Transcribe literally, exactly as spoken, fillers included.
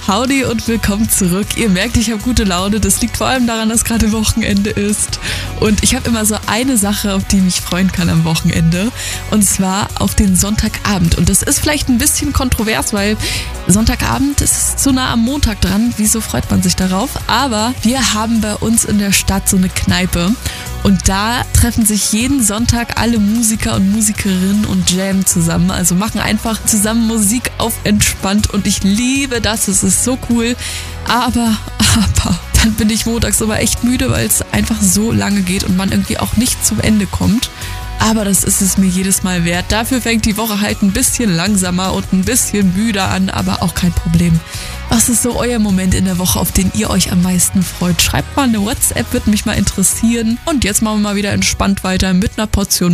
Howdy und willkommen zurück. Ihr merkt, ich habe gute Laune. Das liegt vor allem daran, dass gerade Wochenende ist. Und ich habe immer so eine Sache, auf die ich mich freuen kann am Wochenende. Und zwar auf den Sonntagabend. Und das ist vielleicht ein bisschen kontrovers, weil Sonntagabend ist so nah am Montag dran. Wieso freut man sich darauf? Aber wir haben bei uns in der Stadt so eine Kneipe. Und da treffen sich jeden Sonntag alle Musiker und Musikerinnen und jammen zusammen. Also machen einfach zusammen Musik auf entspannt. Und ich liebe das. Es ist so cool. Aber, aber, dann bin ich montags aber echt müde, weil es einfach so lange geht und man irgendwie auch nicht zum Ende kommt. Aber das ist es mir jedes Mal wert. Dafür fängt die Woche halt ein bisschen langsamer und ein bisschen müder an, aber auch kein Problem. Was ist so euer Moment in der Woche, auf den ihr euch am meisten freut? Schreibt mal eine WhatsApp, würde mich mal interessieren. Und jetzt machen wir mal wieder entspannt weiter mit einer Portion